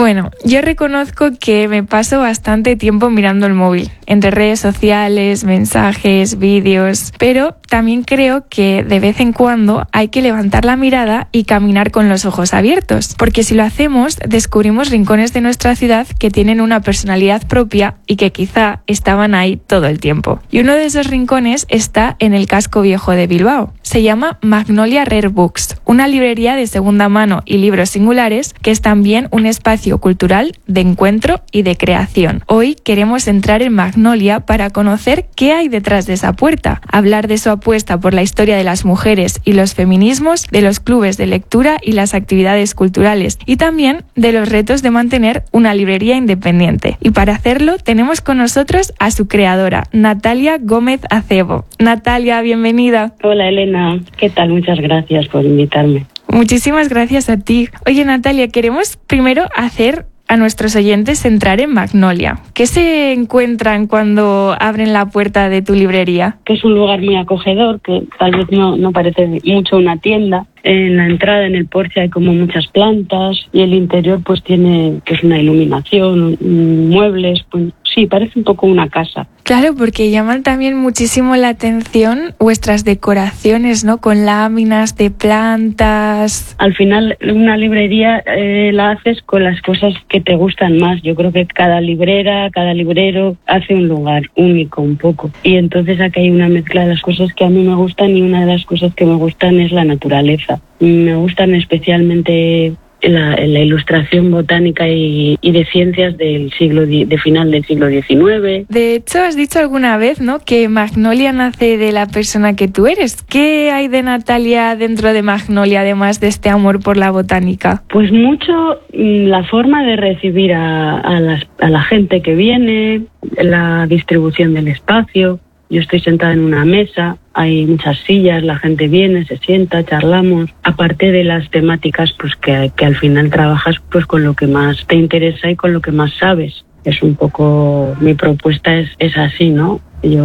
Bueno, yo reconozco que me paso bastante tiempo mirando el móvil, entre redes sociales, mensajes, vídeos, pero también creo que de vez en cuando hay que levantar la mirada y caminar con los ojos abiertos, porque si lo hacemos, descubrimos rincones de nuestra ciudad que tienen una personalidad propia y que quizá estaban ahí todo el tiempo. Y uno de esos rincones está en el casco viejo de Bilbao. Se llama Magnolia Rare Books, una librería de segunda mano y libros singulares que es también un espacio cultural de encuentro y de creación. Hoy queremos entrar en Magnolia para conocer qué hay detrás de esa puerta, hablar de su apuesta por la historia de las mujeres y los feminismos, de los clubes de lectura y las actividades culturales, y también de los retos de mantener una librería independiente. Y para hacerlo tenemos con nosotros a su creadora, Natalia Gómez Acebo. Natalia, bienvenida. Hola Elena, ¿qué tal? Muchas gracias por invitarme. Muchísimas gracias a ti. Oye, Natalia, queremos primero hacer a nuestros oyentes entrar en Magnolia. ¿Qué se encuentran cuando abren la puerta de tu librería? Que es un lugar muy acogedor, que tal vez no parece mucho una tienda. En la entrada, en el porche, hay como muchas plantas y el interior pues tiene una iluminación, muebles, pues sí, parece un poco una casa. Claro, porque llaman también muchísimo la atención vuestras decoraciones, ¿no? Con láminas de plantas. Al final, una librería la haces con las cosas que te gustan más. Yo creo que cada librera, cada librero hace un lugar único un poco. Y entonces aquí hay una mezcla de las cosas que a mí me gustan, y una de las cosas que me gustan es la naturaleza. Me gustan especialmente la ilustración botánica y de ciencias de final del siglo XIX. De hecho, has dicho alguna vez, ¿no?, que Magnolia nace de la persona que tú eres. ¿Qué hay de Natalia dentro de Magnolia, además de este amor por la botánica? Pues mucho la forma de recibir a la gente que viene, la distribución del espacio. Yo estoy sentada en una mesa, hay muchas sillas, la gente viene, se sienta, charlamos. Aparte de las temáticas, pues que al final trabajas pues con lo que más te interesa y con lo que más sabes. Es un poco, mi propuesta es así, ¿no?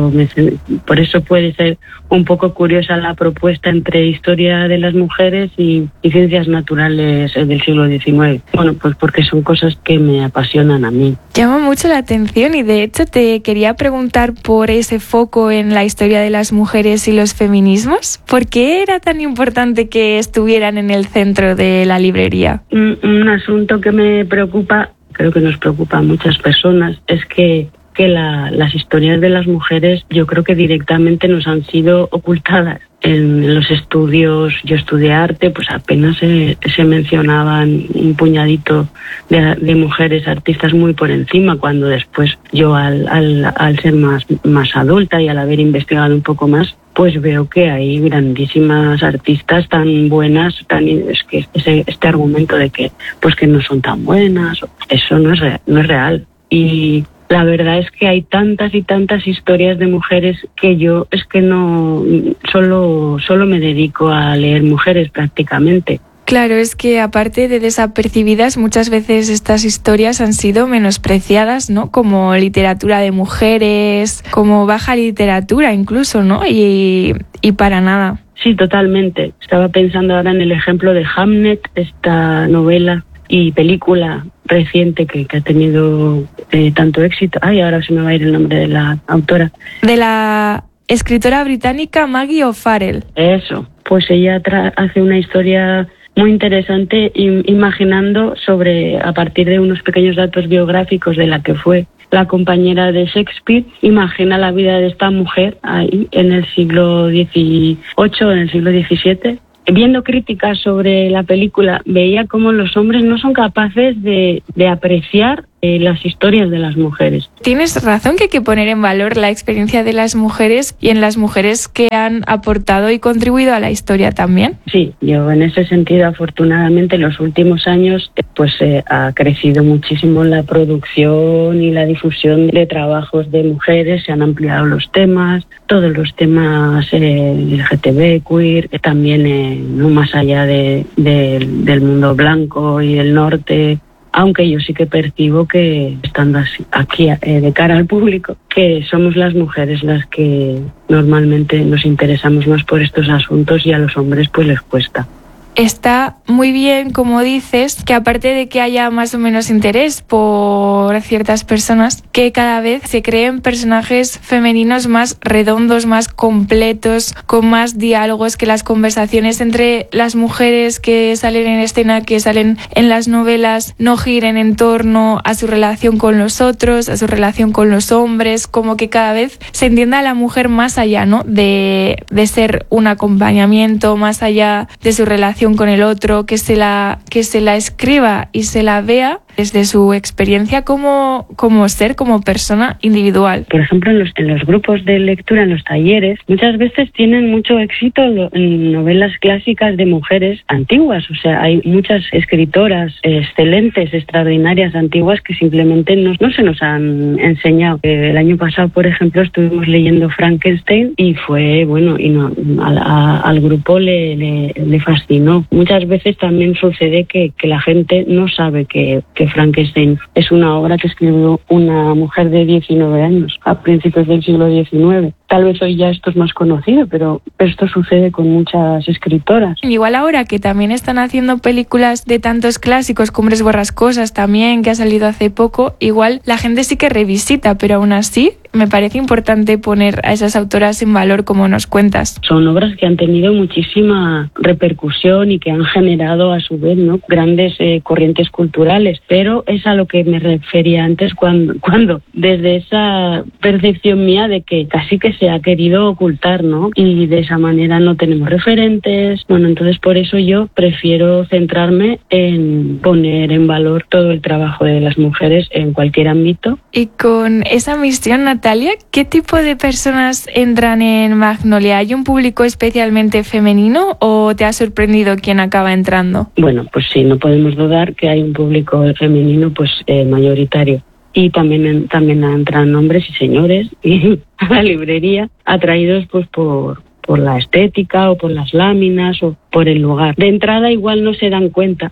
Por eso puede ser un poco curiosa la propuesta entre historia de las mujeres y ciencias naturales del siglo XIX. Bueno, pues porque son cosas que me apasionan a mí. Llama mucho la atención, y de hecho te quería preguntar por ese foco en la historia de las mujeres y los feminismos. ¿Por qué era tan importante que estuvieran en el centro de la librería? Un asunto que me preocupa, creo que nos preocupa a muchas personas, es que las historias de las mujeres yo creo que directamente nos han sido ocultadas. En los estudios, yo estudié arte, pues apenas se mencionaban un puñadito de mujeres artistas muy por encima, cuando después yo al ser más adulta y al haber investigado un poco más, pues veo que hay grandísimas artistas tan buenas, es que este argumento de que no son tan buenas, eso no es real. Y la verdad es que hay tantas y tantas historias de mujeres que yo es que no solo me dedico a leer mujeres prácticamente. Claro, es que aparte de desapercibidas, muchas veces estas historias han sido menospreciadas, ¿no? Como literatura de mujeres, como baja literatura incluso, ¿no? Y para nada. Sí, totalmente. Estaba pensando ahora en el ejemplo de Hamnet, esta novela y película reciente que ha tenido tanto éxito. Ay, ahora se me va a ir el nombre de la autora. De la escritora británica Maggie O'Farrell. Eso, pues ella hace una historia muy interesante imaginando a partir de unos pequeños datos biográficos de la que fue la compañera de Shakespeare, imagina la vida de esta mujer ahí en el siglo XVIII, en el siglo XVII. Viendo críticas sobre la película, veía cómo los hombres no son capaces de apreciar las historias de las mujeres. Tienes razón que hay que poner en valor la experiencia de las mujeres y en las mujeres que han aportado y contribuido a la historia también. Sí, yo en ese sentido, afortunadamente, en los últimos años ha crecido muchísimo la producción y la difusión de trabajos de mujeres, se han ampliado los temas, todos los temas LGTB, queer, también no más allá del mundo blanco y del norte. Aunque yo sí que percibo que, estando aquí de cara al público, que somos las mujeres las que normalmente nos interesamos más por estos asuntos y a los hombres pues les cuesta. Está muy bien, como dices, que aparte de que haya más o menos interés por ciertas personas, que cada vez se creen personajes femeninos más redondos, más completos, con más diálogos, que las conversaciones entre las mujeres que salen en escena, que salen en las novelas, no giren en torno a su relación con los otros, a su relación con los hombres, como que cada vez se entienda a la mujer más allá, ¿no? De ser un acompañamiento, más allá de su relación con el otro, que se la escriba y se la vea desde su experiencia como ser, como persona individual. Por ejemplo, en los grupos de lectura, en los talleres, muchas veces tienen mucho éxito en novelas clásicas de mujeres antiguas. O sea, hay muchas escritoras excelentes, extraordinarias, antiguas, que simplemente no se nos han enseñado. El año pasado, por ejemplo, estuvimos leyendo Frankenstein y fue, bueno, y no, al grupo le fascinó. Muchas veces también sucede que la gente no sabe que Frankenstein es una obra que escribió una mujer de 19 años a principios del siglo XIX. Tal vez hoy ya esto es más conocido, pero esto sucede con muchas escritoras. Igual ahora que también están haciendo películas de tantos clásicos, Cumbres borrascosas también, que ha salido hace poco, igual la gente sí que revisita, pero aún así me parece importante poner a esas autoras en valor, como nos cuentas. Son obras que han tenido muchísima repercusión y que han generado a su vez, ¿no?, grandes corrientes culturales, pero es a lo que me refería antes cuando desde esa percepción mía de que casi que se ha querido ocultar, ¿no? Y de esa manera no tenemos referentes. Bueno, entonces por eso yo prefiero centrarme en poner en valor todo el trabajo de las mujeres en cualquier ámbito. Y con esa misión, Natalia, ¿qué tipo de personas entran en Magnolia? ¿Hay un público especialmente femenino o te ha sorprendido quién acaba entrando? Bueno, pues sí, no podemos dudar que hay un público femenino pues mayoritario. Y también entran hombres y señores a la librería, atraídos pues por la estética o por las láminas o por el lugar. De entrada igual no se dan cuenta.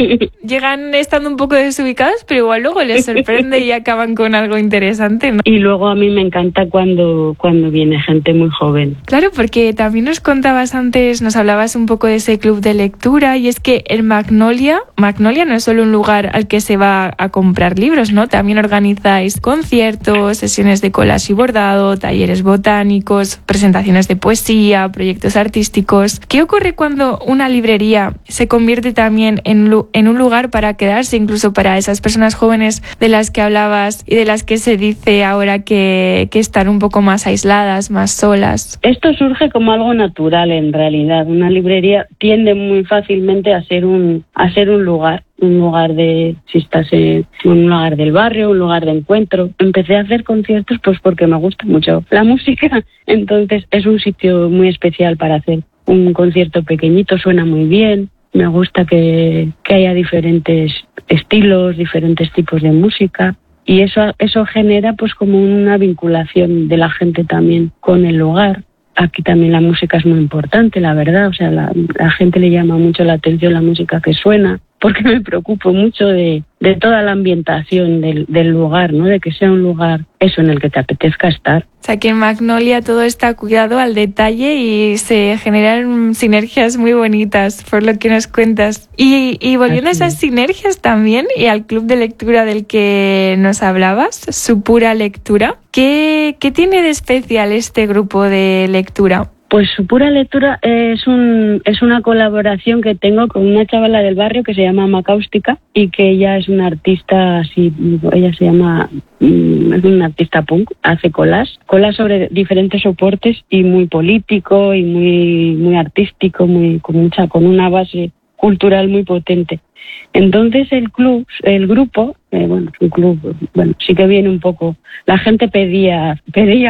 Llegan estando un poco desubicados, pero igual luego les sorprende y acaban con algo interesante, ¿no? Y luego a mí me encanta cuando viene gente muy joven. Claro, porque también nos contabas antes, nos hablabas un poco de ese club de lectura, y es que el Magnolia no es solo un lugar al que se va a comprar libros, ¿no? También organizáis conciertos, sesiones de collage y bordado, talleres botánicos, presentaciones de poesía, proyectos artísticos. ¿Qué ocurre cuando una librería se convierte también en un lugar para quedarse, incluso para esas personas jóvenes de las que hablabas y de las que se dice ahora que están un poco más aisladas, más solas? Esto surge como algo natural en realidad. Una librería tiende muy fácilmente a ser un lugar. Un lugar si estás en un lugar del barrio, un lugar de encuentro. Empecé a hacer conciertos pues porque me gusta mucho la música, entonces es un sitio muy especial para hacer un concierto pequeñito, suena muy bien. Me gusta que haya diferentes estilos, diferentes tipos de música, y eso genera pues como una vinculación de la gente también con el lugar. Aquí también la música es muy importante, la verdad. O sea, la gente le llama mucho la atención la música que suena, porque me preocupo mucho de toda la ambientación del lugar, ¿no? De que sea un lugar eso en el que te apetezca estar. O sea, que en Magnolia todo está cuidado al detalle y se generan sinergias muy bonitas, por lo que nos cuentas. Y volviendo a esas sinergias también, y al club de lectura del que nos hablabas, Su Pura Lectura, ¿qué tiene de especial este grupo de lectura? Pues Su Pura Lectura es una colaboración que tengo con una chavala del barrio que se llama Macaustica, y que ella es una artista así, ella se llama, es una artista punk, hace collage sobre diferentes soportes, y muy político y muy artístico, con una base cultural muy potente. Entonces el grupo, es un club, sí que viene un poco, la gente pedía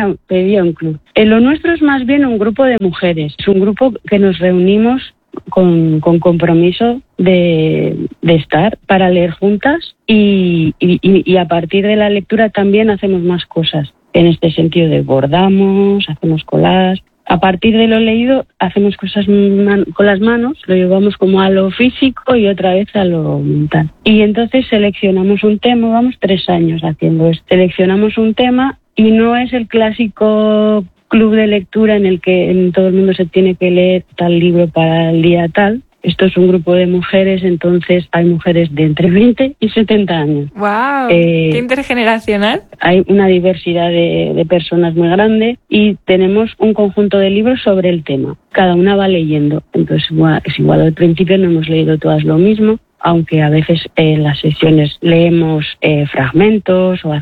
un club. Lo nuestro es más bien un grupo de mujeres, es un grupo que nos reunimos con compromiso de estar para leer juntas, y a partir de la lectura también hacemos más cosas, en este sentido de bordamos, hacemos collage. A partir de lo leído, hacemos cosas con las manos, lo llevamos como a lo físico y otra vez a lo mental. Y entonces seleccionamos un tema, vamos 3 años haciendo esto. Seleccionamos un tema, y no es el clásico club de lectura en el que todo el mundo se tiene que leer tal libro para el día tal, Esto es un grupo de mujeres, entonces hay mujeres de entre 20 y 70 años. ¡Wow! ¡Qué intergeneracional! Hay una diversidad de personas muy grande y tenemos un conjunto de libros sobre el tema. Cada una va leyendo, entonces es igual, al principio no hemos leído todas lo mismo, aunque a veces en las sesiones leemos fragmentos o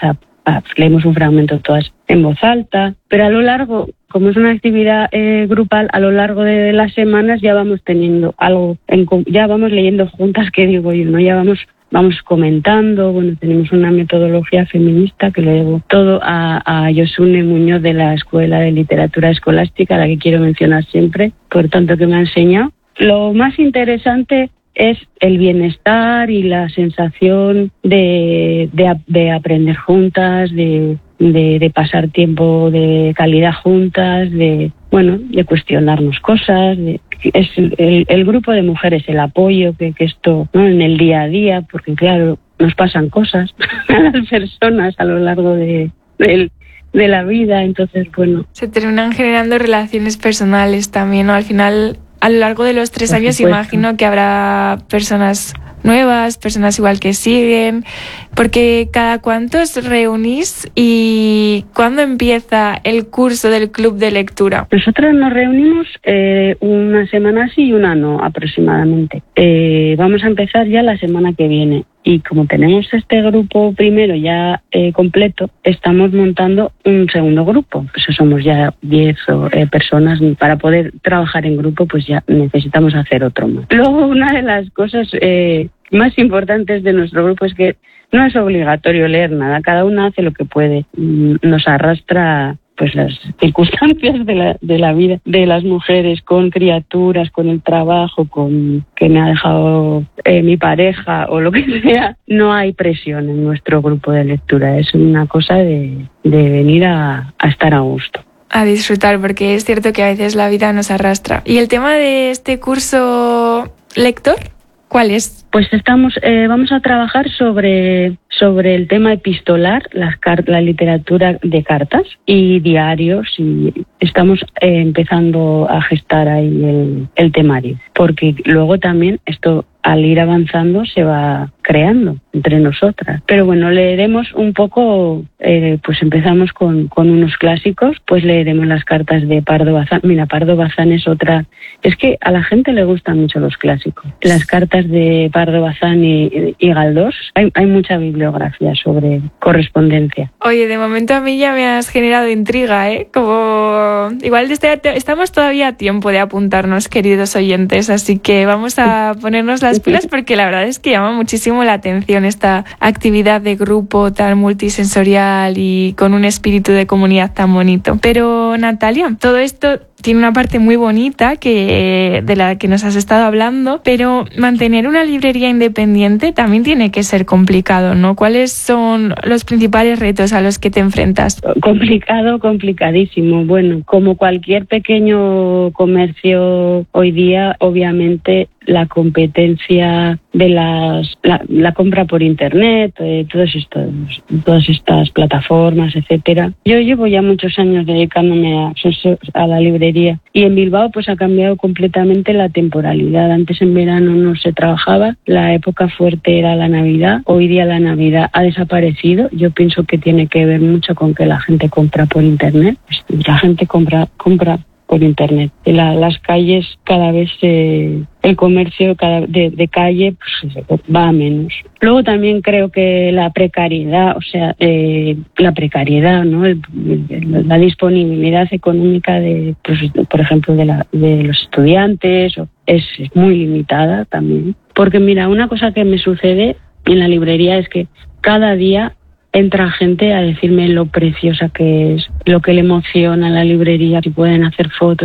leemos un fragmento todas en voz alta, pero a lo largo, como es una actividad grupal, a lo largo de las semanas ya vamos teniendo algo, ya vamos leyendo juntas, que digo yo, ¿no? Ya vamos comentando. Bueno, tenemos una metodología feminista que le debo todo a Yosune Muñoz de la Escuela de Literatura Escolástica, a la que quiero mencionar siempre, por tanto que me ha enseñado. Lo más interesante es el bienestar y la sensación de aprender juntas, de pasar tiempo de calidad juntas, de cuestionarnos cosas. Es el grupo de mujeres, el apoyo que esto, ¿no? En el día a día, porque claro, nos pasan cosas a las personas a lo largo de la vida, entonces bueno. Se terminan generando relaciones personales también, ¿no? Al final, a lo largo de los 3 años, imagino que habrá personas nuevas, personas igual que siguen, porque ¿cada cuánto os reunís y cuándo empieza el curso del club de lectura? Nosotros nos reunimos una semana sí y una no, aproximadamente. Vamos a empezar ya la semana que viene. Y como tenemos este grupo primero ya completo, estamos montando un segundo grupo. Pues somos ya 10 personas. Para poder trabajar en grupo, pues ya necesitamos hacer otro más. Luego, una de las cosas más importantes de nuestro grupo es que no es obligatorio leer nada. Cada una hace lo que puede. Nos arrastra pues las circunstancias de la vida de las mujeres, con criaturas, con el trabajo, con que me ha dejado mi pareja o lo que sea. No hay presión en nuestro grupo de lectura, es una cosa de venir a estar a gusto. A disfrutar, porque es cierto que a veces la vida nos arrastra. ¿Y el tema de este curso lector, cuál es? Pues vamos a trabajar sobre el tema epistolar, la literatura de cartas y diarios, y estamos empezando a gestar ahí el temario, porque luego también esto, al ir avanzando, se va creando entre nosotras. Pero bueno, leeremos un poco, pues empezamos con unos clásicos, pues leeremos las cartas de Pardo Bazán. Mira, Pardo Bazán es otra, es que a la gente le gustan mucho los clásicos. Las cartas de Pardo Bazán y Galdós, hay mucha bibliografía sobre correspondencia. Oye, de momento a mí ya me has generado intriga, ¿eh? Como igual estamos todavía a tiempo de apuntarnos, queridos oyentes, así que vamos a ponernos las pilas, porque la verdad es que llama muchísimo la atención esta actividad de grupo tan multisensorial y con un espíritu de comunidad tan bonito. Pero Natalia, todo esto tiene una parte muy bonita de la que nos has estado hablando, pero mantener una librería independiente también tiene que ser complicado, ¿no? ¿Cuáles son los principales retos a los que te enfrentas? Complicadísimo. Bueno, como cualquier pequeño comercio hoy día, obviamente la competencia de la compra por internet, todas estas plataformas, etcétera. Yo llevo ya muchos años dedicándome a la librería, y en Bilbao pues ha cambiado completamente la temporalidad. Antes en verano no se trabajaba, la época fuerte era la Navidad. Hoy día la Navidad ha desaparecido. Yo pienso que tiene que ver mucho con que la gente compra por internet. La gente compra por internet. Las calles cada vez el comercio de calle pues, va a menos. Luego también creo que la precariedad, ¿no? La disponibilidad económica por ejemplo, de los estudiantes es muy limitada también. Porque mira, una cosa que me sucede en la librería es que cada día entra gente a decirme lo preciosa que es, lo que le emociona la librería, si pueden hacer fotos.